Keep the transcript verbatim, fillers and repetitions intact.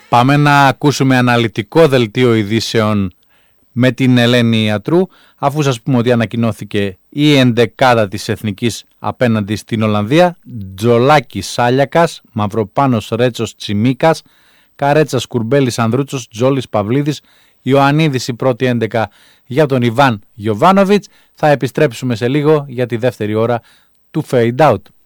Πάμε να ακούσουμε αναλυτικό δελτίο ειδήσεων με την Ελένη Ιατρού, αφού σας πούμε ότι ανακοινώθηκε η ενδεκάδα της Εθνικής απέναντι στην Ολλανδία. Τζολάκης Σάλιακας, Μαυροπάνος Ρέτσος Τσιμίκας, Καρέτσας Κουρμπέλης Ανδρούτσος, Τζόλης Παυλίδης, Ιωαννίδης η πρώτη έντεκα για τον Ιβάν Γιοβάνοβιτς. Θα επιστρέψουμε σε λίγο για τη δεύτερη ώρα του Fade Out.